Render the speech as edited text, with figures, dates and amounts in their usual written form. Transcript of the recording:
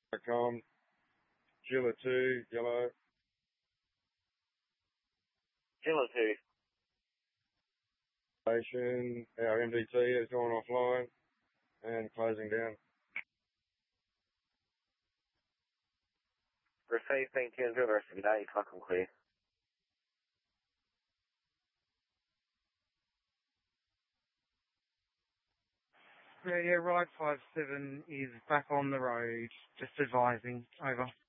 com, Gila 2, yellow. Gila 2. Station, our MDT has gone offline and closing down. Received, thank you, enjoy the rest of your day, fucking clear. Yeah, Ride 57 is back on the road, just advising, over.